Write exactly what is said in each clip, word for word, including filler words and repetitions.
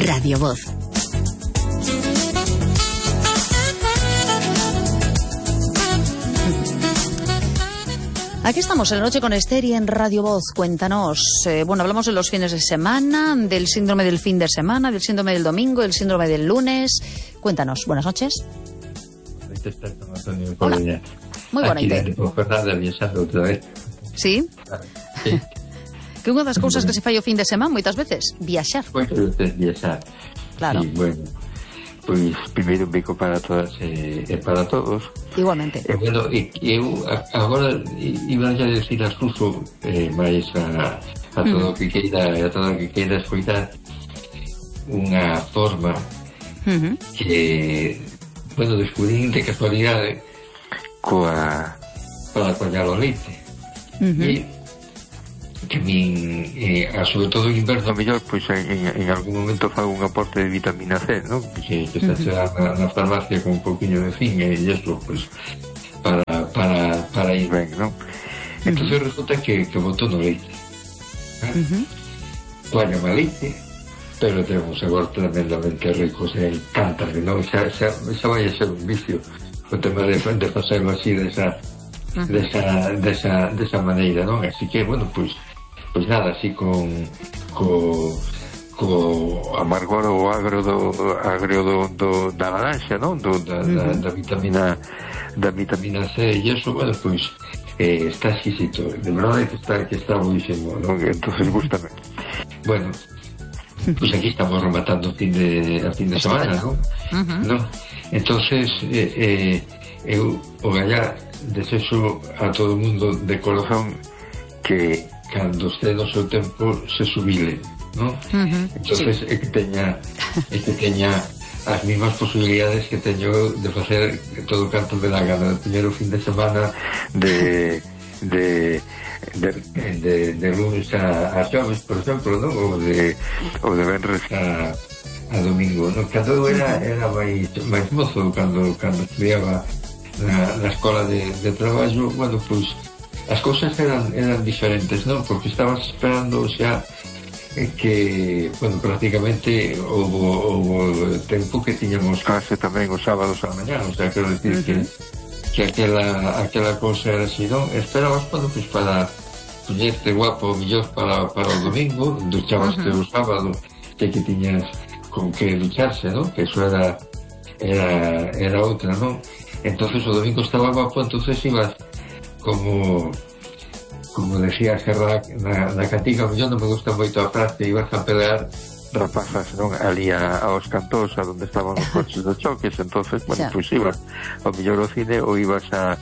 Radio Voz. Aquí estamos en la noche con Esther y en Radio Voz. Cuéntanos, eh, bueno, hablamos de los fines de semana, del síndrome del fin de semana, del síndrome del domingo, del síndrome del lunes. Cuéntanos, buenas noches. Hola, muy buena idea. Sí? Sí. Que unha das cousas que se fai o fin de semana moitas veces, viaxar. Moitas veces viaxar. Claro. Sí, bueno, pois primeiro un bico para todas e, e para todos. Igualmente. E bueno, e, eu agora iba a decir a Suso eh, máis a, a todo o que queira a todo o que queira escoitar unha forma Uh-huh. que, bueno, descubrín de casualidade coa para coñar o leite. Uh-huh. E que min, eh, a, sobre todo en inverno mellor, pois en, en algún momento fago un aporte de vitamina C, ¿no? Que, que está uh-huh. na, na farmacia con un pouquinho de zinc e iso, pois para, para, para ir ben, ¿no? Entón uh-huh. resulta que, que boto no leite, ¿eh? Uh-huh. Coño ma leite, pero temos agora tremendamente ricos e encántame, non? Xa, xa, xa vai a ser un vicio o tema de, de facerlo así desa, uh-huh. desa, desa, desa maneira, non? Así que, bueno, pois pois nada, así con co, co amargor ou agro do agrio do, do, da laranxa, non? Do, da, uh-huh. da, da vitamina da vitamina C e iso, bueno, pois eh, está exquisito, de verdade que está, que está buenísimo, non? Entonces gustame. Bueno, pues aquí estamos rematando a fin de, a fin de semana, ¿no? Uh-huh. ¿No? Entonces, eh, eh, eu o gallar desexo a todo o mundo de corazón que cando este no seu tempo se subile, ¿no? Uh-huh. Entonces, sí. é que teña é que teña as mismas posibilidades que teño de facer todo o canto de la gana, de teñer o fin de semana de de De, de, de lunes a, a xoves, por exemplo, ¿no? ou de ou de venres a, a domingo, ¿no? Cando eu era, era máis, máis mozo, cando, cando estudiaba na, na escola de, de traballo, bueno, pois as cousas eran, eran diferentes, ¿no? Porque estabas esperando xa eh, que, bueno, prácticamente houve tempo que tiñamos clase tamén os sábados a mañá, o sea, quero decir uh-huh. que que aquela, aquela cousa era así, non? Esperabas, bueno, pues para poñerte guapo, millor para, para o domingo, duchabaste uh-huh. o sábado, que que tiñas con que ducharse, non? Que eso era, era, era outra, non? Entonces o domingo estaba guapo, entonces ibas como, como decía Serra na, na cantiga, yo non me gusta moito a frase, ibas a pelear rapazas, non? Ali a, aos cantós a donde estaban os coches de choques, entonces, bueno, pois pues ibas ao mellor ao cine ou ibas a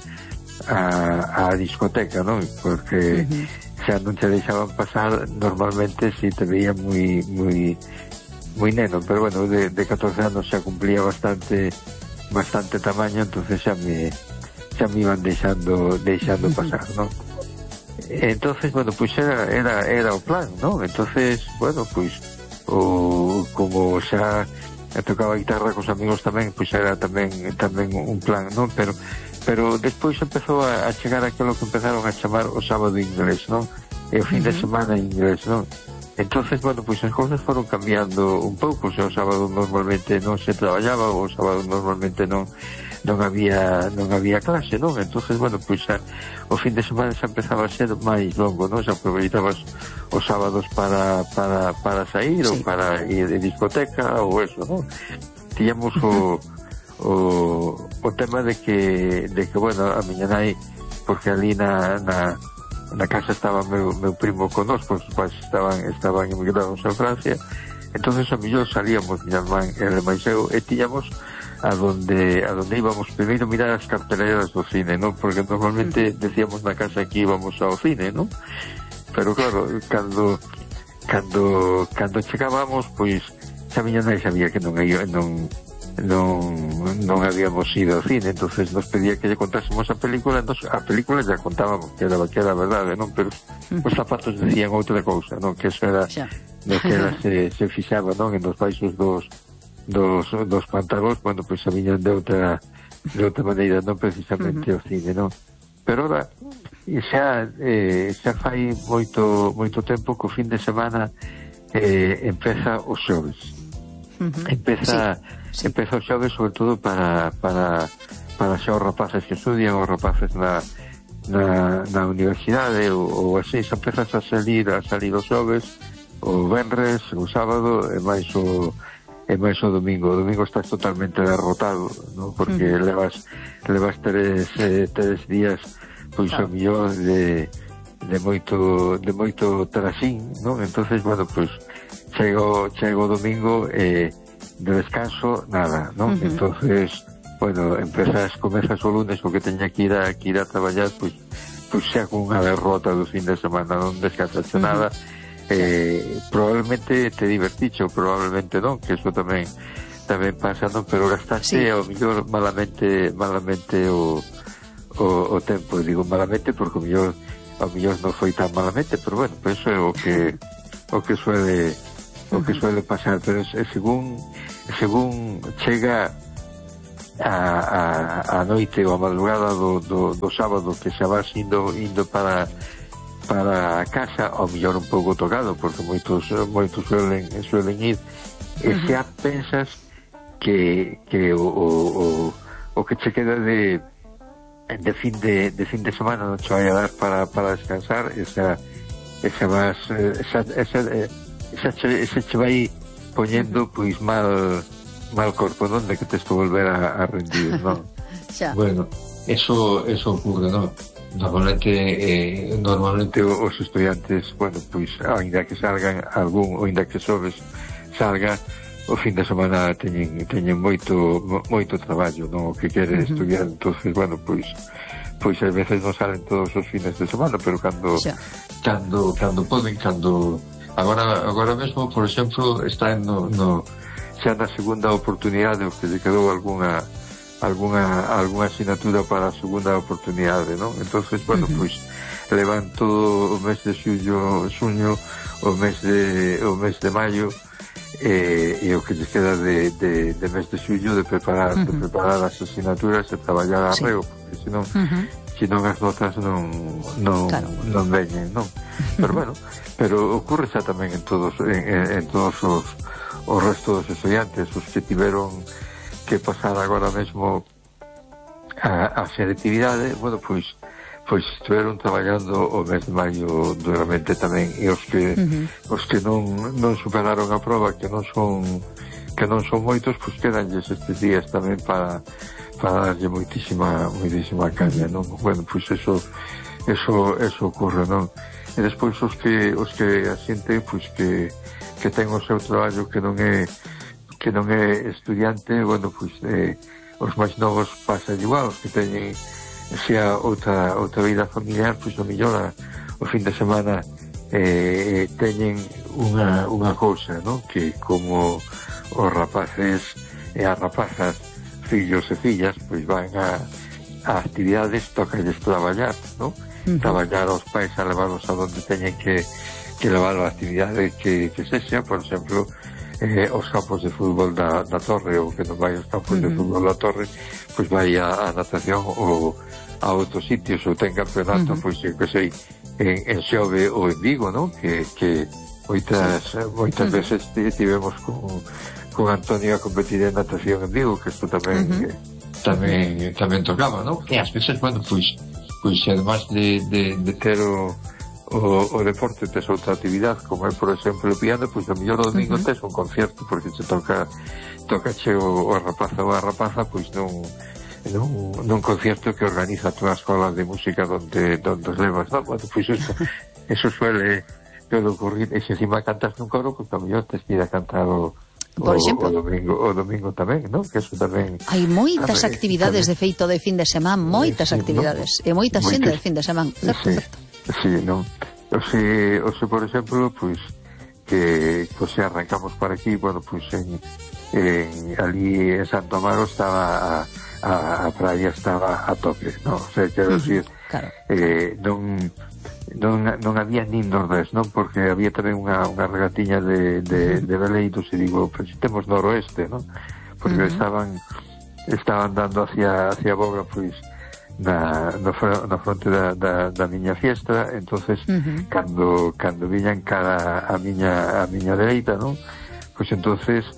a, a discoteca, non? Porque uh-huh. xa non te deixaban pasar normalmente si te veía moi moi moi neno, pero bueno, de, de catorce anos xa cumplía bastante bastante tamaño, entonces xa me xa me iban deixando deixando uh-huh. pasar, non? Entonces, bueno, pois pues era, era, era o plan, non? Entonces, bueno, pois pues, o como xa tocaba guitarra cos amigos tamén, pois era tamén tamén un plan, non? Pero pero despois empezou a, a chegar aquilo que empezaron a chamar o sábado inglés, non? E o fin uh-huh. de semana inglés, non? Entonces, bueno, pois as cousas foron cambiando un pouco, o sea, o sábado normalmente non se traballaba, o sábado normalmente non non había non había clase, non? Entonces, bueno, pois a, o fin de semana xa empezaba a ser máis longo, non? Xa aproveitabas os sábados para para para sair sí. ou para ir de discoteca ou eso, non? Tiñamos o o o tema de que de que bueno, a miña nai, porque ali na na na casa estaba meu, meu primo conosco, os pais estaban estaban emigrados a Francia, entonces a millor salíamos, miña irmán e máis eu, e tiñamos a donde a donde íbamos primeiro mirar as carteleras do cine, ¿no? Porque normalmente decíamos na casa que íbamos ao cine, ¿no? Pero claro, cando cando cando chegábamos, pois xa miña nai sabía que non ia, non non non habíamos ido ao cine, entonces nos pedía que lle contásemos a película, entonces a película ya contábamos que era que era verdade, non? Pero os zapatos decían outra cousa, non? Que eso era no que era se, se fixaba, non? En os baixos dos dos, dos pantalóns, bueno, pois a miña de outra de outra maneira, non precisamente uh-huh. o cine, non? Pero ora xa eh, xa fai moito moito tempo que o fin de semana eh, empeza os xoves, uh-huh. empeza sí, sí. empeza o xoves sobre todo para para para xa os rapaces que estudian, os rapaces na na, na universidade ou, ou así, xa empezas a salir a salir os xoves, o venres, o sábado e máis o e máis o domingo. O domingo estás totalmente derrotado, ¿no? Porque uh-huh. levas levas tres, eh, tres días pois claro. o millón de de moito de moito trasín, ¿no? Entonces, bueno, pois chego chego o domingo e eh, de descanso nada, ¿no? Uh-huh. Entonces, bueno, empezas, comezas o lunes o que teña que ir a, que ir a traballar, pois, pois xa con unha derrota do fin de semana, non descansas uh-huh. nada, eh, probablemente te diverticho, probablemente non, que eso tamén tamén pasa, non? Pero gastaste sí. ao mellor malamente, malamente o, o, o tempo, digo malamente porque ao mellor, ao mellor non foi tan malamente, pero bueno, pues eso é o que, o que suele, o que suele pasar, pero é, según, según chega a, a, a noite ou a madrugada do, do, do sábado que xa vas indo, indo para para a casa, ao mellor un pouco tocado porque moitos, moitos suelen, suelen ir e uh-huh. xa pensas que, que o, o, o, o que che queda de de fin de, de fin de semana non che vai a dar para, para descansar, esa esa vas esa, esa, esa, che, esa che vai poñendo uh-huh. pois mal mal corpo, non? De que tes que volver a, a rendir, non? Bueno, eso eso ocurre, non? Normalmente eh, normalmente os estudiantes, bueno, pois ainda que salgan algún, ou ainda que sobes salga, o fin de semana teñen teñen moito moito traballo, non? O que quere uh-huh. estudiar, entonces, bueno, pois pois a veces non salen todos os fines de semana, pero cando xa. cando cando poden, cando agora agora mesmo, por exemplo, está no, no xa na segunda oportunidade, o que lle quedou algunha algunha algunha asignatura para a segunda oportunidade, non? Entonces, bueno, uh-huh. pois levan todo o mes de xullo, xuño, o mes de o mes de maio e, e o que lle queda de, de, de mes de xullo de preparar uh-huh. de preparar as asignaturas e traballar a sí. reo, porque senón uh-huh. senón as notas non non claro. non veñen, non? Uh-huh. Pero bueno, pero ocurre xa tamén en todos en, en, en todos os o resto dos estudiantes, os que tiveron que pasar agora mesmo a, a selectividade, bueno, pois pois estiveron traballando o mes de maio duramente tamén, e os que uh-huh. os que non non superaron a proba, que non son que non son moitos, pois quedanlles estes días tamén para para darlle moitísima moitísima caña, non? Bueno, pois eso eso eso ocurre, non? E despois os que os que a xente, pois que que ten o seu traballo que non é que non é estudiante, bueno, pois eh, os máis novos pasan igual, os que teñen xa outra outra vida familiar, pois o mellor a, o fin de semana eh, teñen unha, unha cousa, non? Que como os rapaces e as rapazas, fillos e fillas, pois van a, a actividades, tocalles traballar, non? Uh-huh. Traballar aos pais a levarlos a donde teñen que que levar a actividade que, que sexa, por exemplo, eh, os campos de fútbol da, da Torre, ou que non vai aos campos uh-huh. de fútbol da Torre, pois vai a, a natación ou a outros sitios, ou ten campeonato, uh-huh. pois, que sei, en, en Xove ou en Vigo, non? Que, que moitas, sí. moitas uh-huh. veces tivemos con, con Antonio a competir en natación en Vigo, que isto tamén uh-huh. eh, tamén, tamén tocaba, non? E ás veces, bueno, pois, pois, además de, de, de ter o O, o deporte tes outra actividade, como é, por exemplo, o piano, pois a mellor o domingo uh-huh. tes un concierto, porque se toca toca che o, o rapaza ou a rapaza, pois non nun, nun concierto que organiza a túa escola de música donde, donde os levas, non? Bueno, pois eso, eso suele todo ocurrir, e se encima cantas nun coro, pois a mellor tes que ir a cantar o Por exemplo, o, o domingo, o domingo tamén, non? Que eso tamén hai moitas tamén, actividades tamén, de feito de fin de semana, moitas sí, actividades, no? E moitas xente de fin de semana, certo, sí. certo. Sí, non. O se, o se, por exemplo, pois que, pois, se arrancamos por aquí, bueno, pois en, en ali en Santo Amaro estaba a, a, a praia estaba a tope, non? O sea, quero uh-huh, decir, claro. eh, non non, non había nin nordés, non? Porque había tamén unha, unha regatiña de, de, uh-huh. de veleiros, e digo, pois temos noroeste, non? Porque uh-huh. estaban estaban dando hacia hacia Boga, pois na, no, na fronte da, da, da miña fiesta, entonces uh-huh. cando cando viñan cara a miña a miña dereita, non? Pois entonces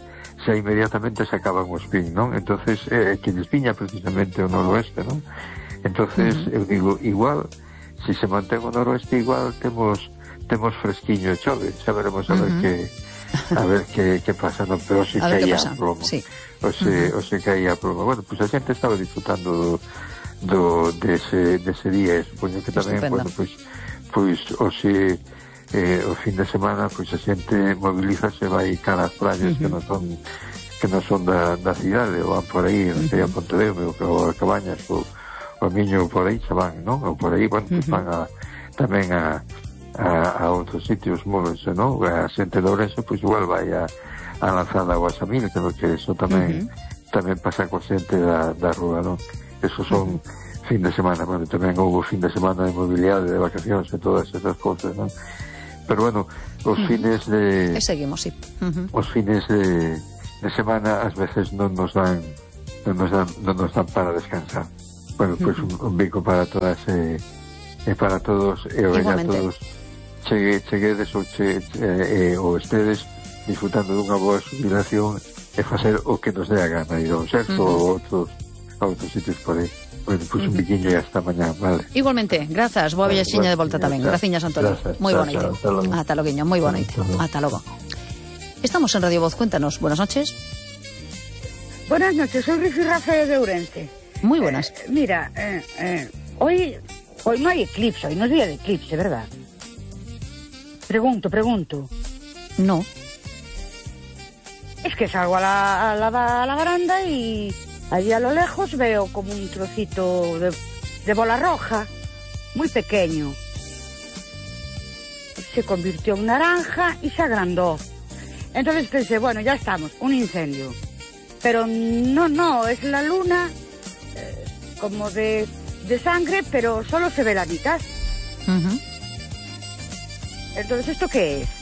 xa inmediatamente se acaban os pin, non? Entonces, eh, que lles viña precisamente o noroeste, non? Entonces, uh-huh. eu digo, igual, se se mantén o noroeste, igual temos temos fresquiño e chove, xa veremos a ver uh-huh. que a ver que, que pasa, non? Pero se caía a plomo, sí. o se, uh-huh. o se caía a plomo. Bueno, pues a xente estaba disfrutando do, do dese, dese día, e supoño que tamén, Estupendo. bueno, pois, pois, o se eh, o fin de semana, pois a xente movilízase, vai cara ás praias uh-huh. que non son que non son da, da cidade, ou van por aí, non sei, a Pontedeume, ou a Cabañas, ou o Miño, por aí se van, non? Ou por aí, bueno, uh-huh. van a, tamén a A, a outros sitios móvense, non? A xente de Ourense, pois igual vai a, a lanzada ao Asamil, creo que eso tamén uh-huh. tamén pasa co xente da, da rúa, non? Eso son uh-huh. fin de semana, bueno, tamén houve fin de semana de mobilidade, de vacacións e todas esas cousas, non? Pero bueno, os uh-huh. fines de... E seguimos, sí. Uh-huh. Os fines de, de semana ás veces non nos dan non nos dan, non nos dan para descansar. Bueno, pois pues uh-huh. un, un bico para todas e, e para todos e o a todos chegue, cheguedes ou, che, eh, ou estedes disfrutando dunha boa jubilación e facer o que nos dé a gana, ir ao sexo uh-huh. ou outros, a outros sitios por aí. Bueno, pois pues uh-huh. un biquiño e hasta mañá, vale. Igualmente, grazas, boa viaxiña de volta tamén. Graciñas, Antonio. Moi boa noite. Ata loguiño, moi boa noite. Ata logo. Estamos en Radio Voz, cuéntanos. Buenas noches. Buenas noches, soy Rifi Rafael de Ourense. Muy buenas. Eh, mira, eh, eh, hoy, hoy no hay eclipse, hoy no es día de eclipse, ¿verdad? Pregunto, pregunto. No. Es que salgo a la, a la, a la baranda y allí a lo lejos veo como un trocito de, de bola roja, muy pequeño. Se convirtió en naranja y se agrandó. Entonces pensé, bueno, ya estamos, un incendio. Pero no, no, es la luna eh, como de, de sangre, pero solo se ve la mitad. Uh-huh. Entonces, ¿esto qué es?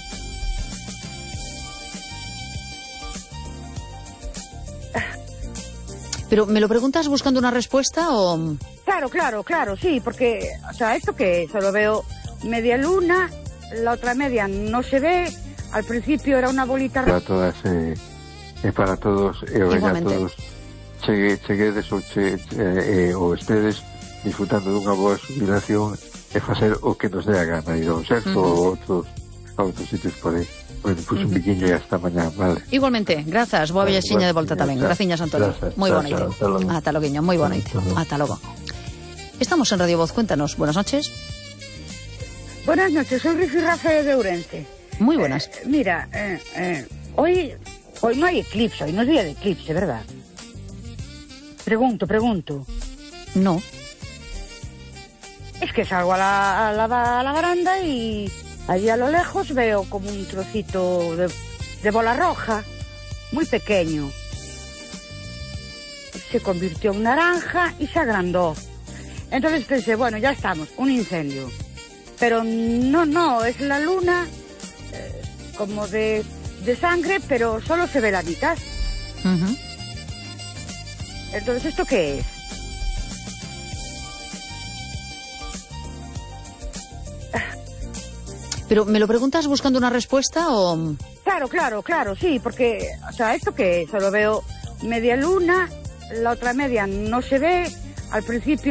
¿Pero me lo preguntas buscando una respuesta o...? Claro, claro, claro, sí, porque, o sea, ¿esto qué es? Solo veo media luna, la otra media no se ve, al principio era una bolita... Para todas, eh, eh, para todos, e eh, a todos, chegue, cheguedes ou, che, eh, eh, ou estedes disfrutando dunha boa jubilación e facer o que nos dé a gana, ir ao sexo uh-huh. ou outros, a outros sitios por aí. Bueno, pois pues uh-huh. un biquiño e hasta mañá, vale. Igualmente, grazas, boa viaxiña de volta tamén. Graciñas, Antonio. Moi boa noite. Ata loguiño, moi boa noite. Ata logo. Estamos en Radio Voz, cuéntanos. Buenas noches. Buenas noches, soy Rifi Rafael de Ourense. Muy buenas. Eh, mira, eh, eh, hoy, hoy no hay eclipse, hoy no es día de eclipse, ¿verdad? Pregunto, pregunto. No. Es que salgo a la, a la, a la baranda y allí a lo lejos veo como un trocito de, de bola roja, muy pequeño. Se convirtió en naranja y se agrandó. Entonces pensé, bueno, ya estamos, un incendio. Pero no, no, es la luna eh, como de, de sangre, pero solo se ve la mitad. Uh-huh. Entonces, ¿esto qué es? ¿Pero me lo preguntas buscando una respuesta o...? Claro, claro, claro, sí, porque, o sea, ¿esto qué es? Solo veo media luna, la otra media no se ve, al principio...